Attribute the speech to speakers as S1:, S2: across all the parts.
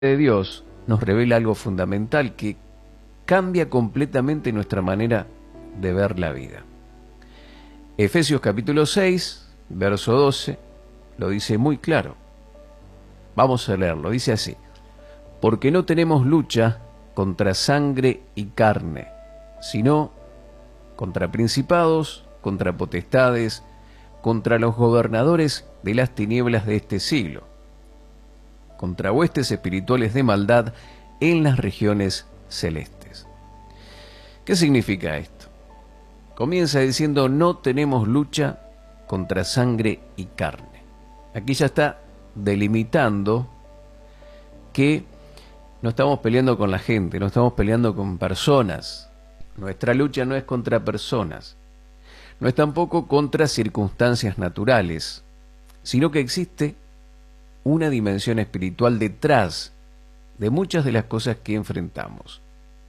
S1: de Dios nos revela algo fundamental que cambia completamente nuestra manera de ver la vida. Efesios capítulo 6, verso 12, lo dice muy claro. Vamos a leerlo, dice así: porque no tenemos lucha contra sangre y carne, sino contra principados, contra potestades, contra los gobernadores de las tinieblas de este siglo, contra huestes espirituales de maldad en las regiones celestes. ¿Qué significa esto? Comienza diciendo: no tenemos lucha contra sangre y carne. Aquí ya está delimitando que no estamos peleando con la gente, no estamos peleando con personas. Nuestra lucha no es contra personas, no es tampoco contra circunstancias naturales, sino que existe una dimensión espiritual detrás de muchas de las cosas que enfrentamos.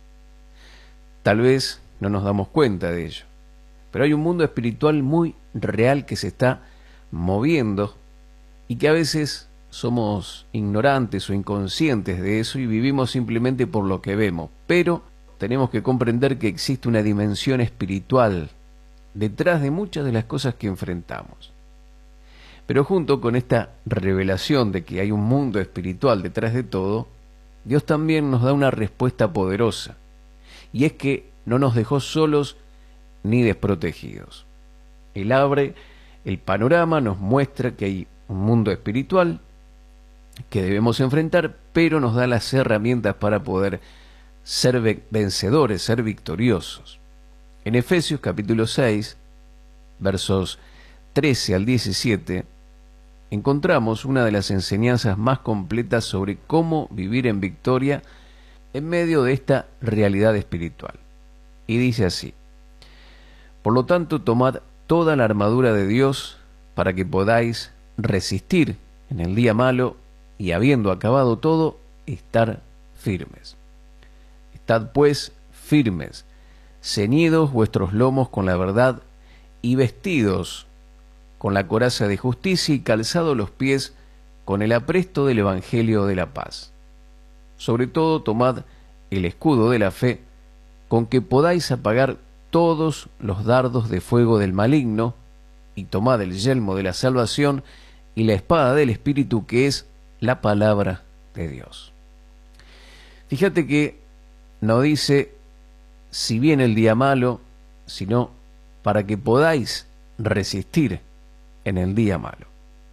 S1: Tal vez no nos damos cuenta de ello, pero hay un mundo espiritual muy real que se está moviendo y que a veces somos ignorantes o inconscientes de eso y vivimos simplemente por lo que vemos. Pero tenemos que comprender que existe una dimensión espiritual detrás de muchas de las cosas que enfrentamos. Pero junto con esta revelación de que hay un mundo espiritual detrás de todo, Dios también nos da una respuesta poderosa. Y es que no nos dejó solos ni desprotegidos. Él abre el panorama, nos muestra que hay un mundo espiritual que debemos enfrentar, pero nos da las herramientas para poder ser vencedores, ser victoriosos. En Efesios capítulo 6, versos 13 al 17, encontramos una de las enseñanzas más completas sobre cómo vivir en victoria en medio de esta realidad espiritual. Y dice así: por lo tanto, tomad toda la armadura de Dios para que podáis resistir en el día malo y, habiendo acabado todo, estar firmes. Estad pues firmes, ceñidos vuestros lomos con la verdad y vestidos con la coraza de justicia y calzados los pies con el apresto del evangelio de la paz. Sobre todo tomad el escudo de la fe, con que podáis apagar todos los dardos de fuego del maligno, y tomad el yelmo de la salvación y la espada del Espíritu, que es la palabra de Dios. Fíjate que no dice si viene el día malo, sino para que podáis resistir en el día malo.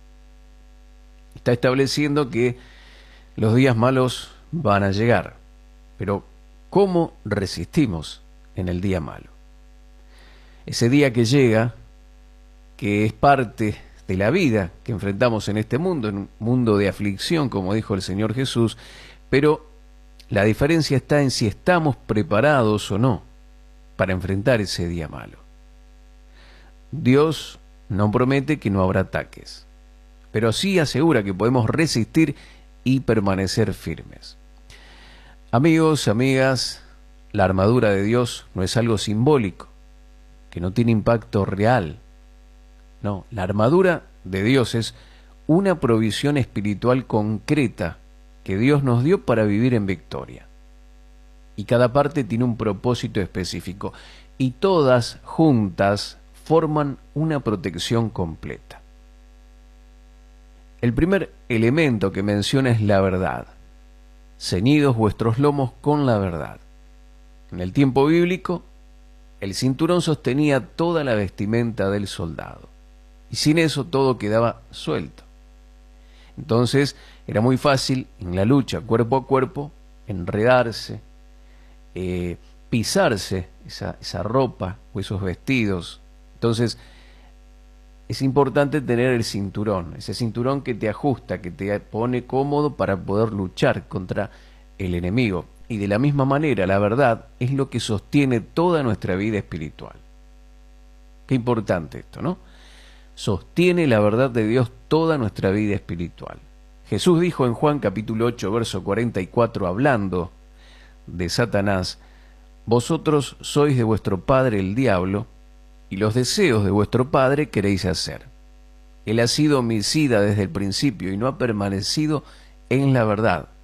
S1: Está estableciendo que los días malos van a llegar, pero ¿cómo resistimos en el día malo? Ese día que llega, que es parte de la vida que enfrentamos en este mundo, en un mundo de aflicción, como dijo el Señor Jesús, pero la diferencia está en si estamos preparados o no para enfrentar ese día malo. Dios no promete que no habrá ataques, pero sí asegura que podemos resistir y permanecer firmes. Amigos, amigas, la armadura de Dios no es algo simbólico, que no tiene impacto real. No, la armadura de Dios es una provisión espiritual concreta que Dios nos dio para vivir en victoria. Y cada parte tiene un propósito específico, y todas juntas forman una protección completa. El primer elemento que menciona es la verdad. Ceñidos vuestros lomos con la verdad. En el tiempo bíblico, el cinturón sostenía toda la vestimenta del soldado, y sin eso todo quedaba suelto. Entonces era muy fácil en la lucha cuerpo a cuerpo enredarse, pisarse esa ropa o esos vestidos. Entonces es importante tener el cinturón, ese cinturón que te ajusta, que te pone cómodo para poder luchar contra el enemigo. Y de la misma manera, la verdad es lo que sostiene toda nuestra vida espiritual. Qué importante esto, ¿no? Sostiene la verdad de Dios toda nuestra vida espiritual. Jesús dijo en Juan capítulo 8, verso 44, hablando de Satanás: vosotros sois de vuestro padre el diablo, y los deseos de vuestro padre queréis hacer. Él ha sido homicida desde el principio y no ha permanecido en la verdad,